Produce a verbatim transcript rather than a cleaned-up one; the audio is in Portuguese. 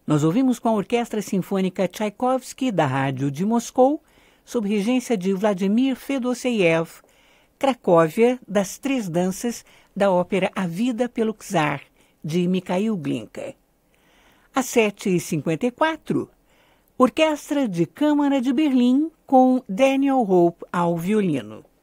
Nós ouvimos com a Orquestra Sinfônica Tchaikovsky da Rádio de Moscou, sob regência de Vladimir Fedosseyev, Cracóvia das Três Danças da ópera A Vida pelo Czar, de Mikhail Glinka. Às sete e cinquenta e quatro, Orquestra de Câmara de Berlim com Daniel Hope ao violino.